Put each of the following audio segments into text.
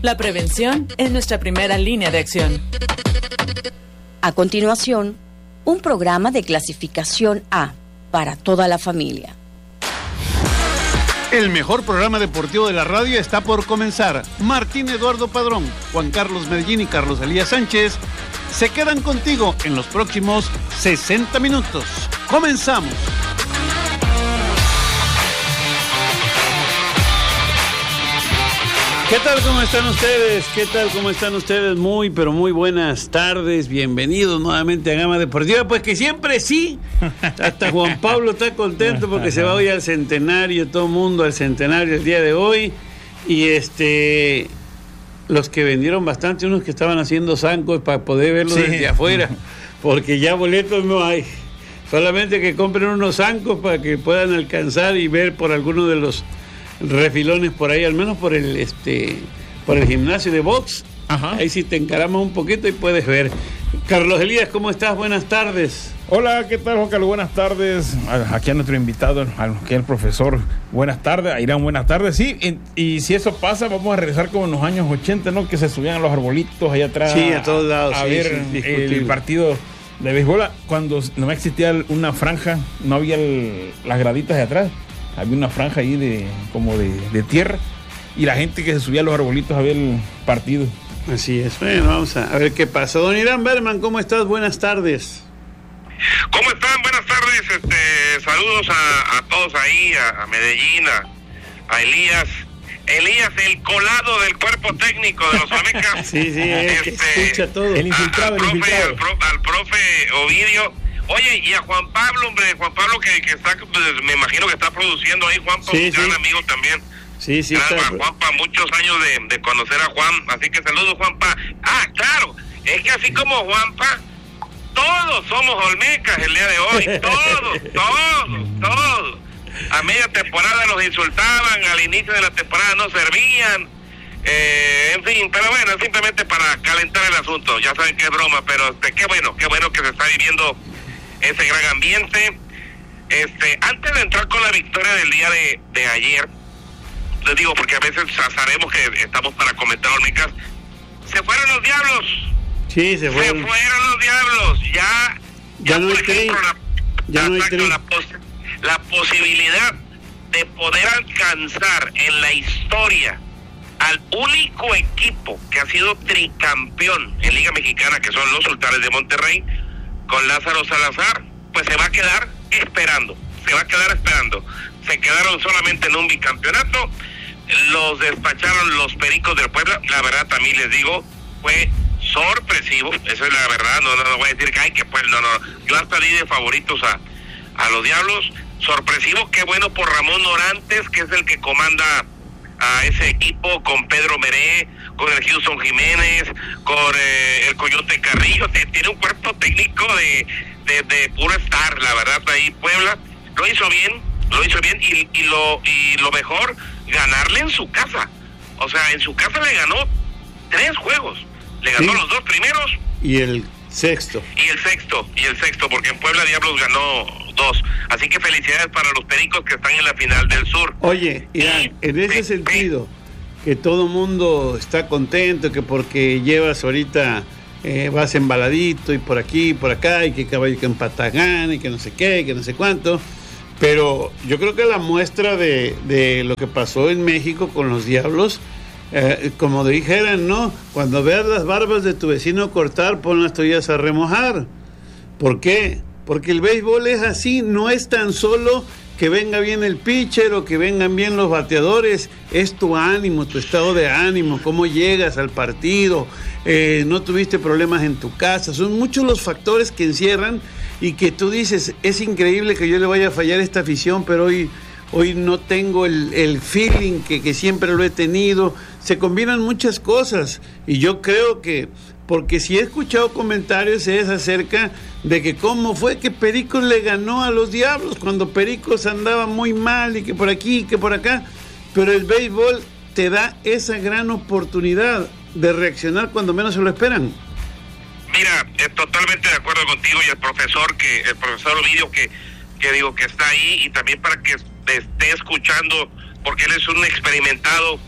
La prevención es nuestra primera línea de acción. A continuación, un programa de clasificación A para toda la familia. El mejor programa deportivo de la radio está por comenzar. Martín Eduardo Padrón, Juan Carlos Medellín y Carlos Elías Sánchez se quedan contigo en los próximos 60 minutos. ¡Comenzamos! ¿Qué tal? ¿Cómo están ustedes? ¿Qué tal? ¿Cómo están ustedes? Muy, pero muy buenas tardes. Bienvenidos nuevamente a Gama Deportiva. Pues que siempre sí. Hasta Juan Pablo está contento porque se va hoy al centenario, todo el mundo al centenario el día de hoy. Y los que vendieron bastante, unos que estaban haciendo zancos para poder verlo desde afuera, porque ya boletos no hay. Solamente que compren unos zancos para que puedan alcanzar y ver por alguno de los refilones por ahí, al menos por el gimnasio de box. Ajá. Ahí sí te encaramos un poquito y puedes ver. Carlos Elías, ¿cómo estás? Buenas tardes. Hola, ¿qué tal, Juan Carlos? Buenas tardes. Aquí a nuestro invitado, aquí el profesor. Buenas tardes, a Irán, buenas tardes. Sí, y si eso pasa, vamos a regresar como en los años 80, ¿no? Que se subían a los arbolitos allá atrás. Sí, a todos lados. A ver el partido de béisbol. Cuando no existía una franja, no había las graditas de atrás. Había una franja ahí de tierra y la gente que se subía a los arbolitos a ver el partido. Así es. Bueno, vamos a ver qué pasa. Don Irán Berman, ¿cómo estás? Buenas tardes. ¿Cómo están? Buenas tardes. Saludos a todos ahí, a Medellín, a Elías. Elías, el colado del cuerpo técnico de los Olmecas. Sí, que escucha todo. El infiltrado. Al profe Ovidio. Oye, y a Juan Pablo, hombre, Juan Pablo que está, pues, me imagino que está produciendo ahí, Juanpa, un gran amigo también. Sí, claro, Juanpa, muchos años de conocer a Juan, así que saludos, Juanpa. Ah, claro, es que así como Juanpa, todos somos Olmecas el día de hoy, todos. A media temporada nos insultaban, al inicio de la temporada no servían, en fin, pero bueno, simplemente para calentar el asunto, ya saben que es broma, pero qué bueno que se está viviendo ese gran ambiente. Antes de entrar con la victoria del día de ayer, les digo, porque a veces sabemos que estamos para comentar Olmecas, se fueron los Diablos. Sí, se fueron los Diablos. Ya no por hay ejemplo, tren. La posibilidad de poder alcanzar en la historia al único equipo que ha sido tricampeón en Liga Mexicana, que son los Sultanes de Monterrey, con Lázaro Salazar, pues se va a quedar esperando. Se quedaron solamente en un bicampeonato, los despacharon los Pericos del Puebla. La verdad también les digo, fue sorpresivo, eso es la verdad, no voy a decir que pues no, yo hasta di de favoritos a los Diablos. Sorpresivo, qué bueno por Ramón Orantes, que es el que comanda a ese equipo, con Pedro Meré, con el Houston Jiménez, con el Coyote Carrillo. Tiene un cuerpo técnico de puro star, la verdad. Ahí Puebla lo hizo bien y lo mejor, ganarle en su casa. O sea, en su casa le ganó 3 juegos, le ganó los 2 primeros y el sexto, porque en Puebla Diablos ganó 2. Así que felicidades para los Pericos que están en la final del sur. Oye, Irán, en ese sentido, que todo mundo está contento, que porque llevas ahorita, vas embaladito y por aquí y por acá, y que caballo que empata gana y que no sé qué, y que no sé cuánto, pero yo creo que la muestra de lo que pasó en México con los Diablos, como dijeran, ¿no? Cuando veas las barbas de tu vecino cortar, pon las tuyas a remojar. ¿Por qué? Porque el béisbol es así, no es tan solo que venga bien el pitcher o que vengan bien los bateadores, es tu ánimo, tu estado de ánimo, cómo llegas al partido, no tuviste problemas en tu casa, son muchos los factores que encierran y que tú dices, es increíble que yo le vaya a fallar a esta afición, pero hoy no tengo el feeling que siempre lo he tenido. Se combinan muchas cosas y yo creo que, porque si he escuchado comentarios es acerca de que cómo fue que Pericos le ganó a los Diablos cuando Pericos andaba muy mal y que por aquí y que por acá, pero el béisbol te da esa gran oportunidad de reaccionar cuando menos se lo esperan. Mira, totalmente de acuerdo contigo, y el profesor Ovidio que digo que está ahí, y también para que esté escuchando, porque él es un experimentado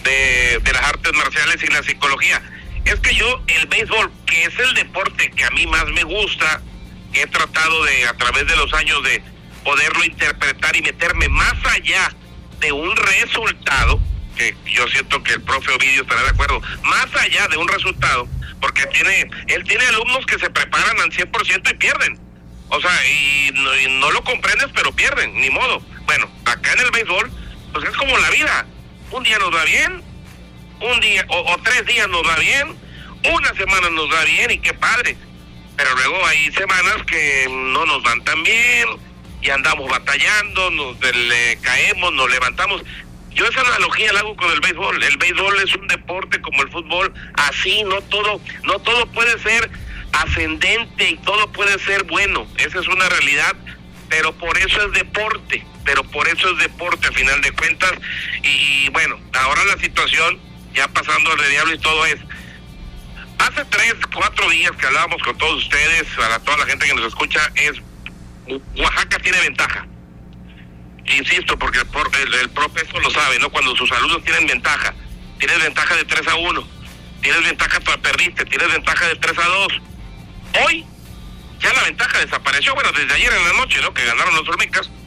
de las artes marciales y la psicología. Es que yo, el béisbol, que es el deporte que a mí más me gusta, he tratado de, a través de los años, de poderlo interpretar y meterme más allá de un resultado, que yo siento que el profe Ovidio estará de acuerdo, más allá de un resultado, porque él tiene alumnos que se preparan al 100% y pierden. O sea, y no lo comprendes, pero pierden, ni modo. Bueno, acá en el béisbol, pues es como la vida. Un día nos va bien, un día o 3 días nos va bien, una semana nos va bien y qué padre. Pero luego hay semanas que no nos van tan bien y andamos batallando, le caemos, nos levantamos. Yo esa analogía la hago con el béisbol. El béisbol es un deporte como el fútbol, así no todo puede ser ascendente y todo puede ser bueno. Esa es una realidad, pero por eso es deporte, a final de cuentas. Y bueno, ahora la situación, ya pasando de diablo y todo, es hace 3-4 días que hablábamos con todos ustedes, a toda la gente que nos escucha, es Oaxaca tiene ventaja. Insisto, porque el profe eso lo sabe, ¿no? Cuando sus alumnos tienen ventaja, tienes ventaja de 3-1, tienes ventaja, perdiste, tienes ventaja de 3-2. Hoy ya la ventaja desapareció, bueno, desde ayer en la noche, ¿no? Que ganaron los Olmecas.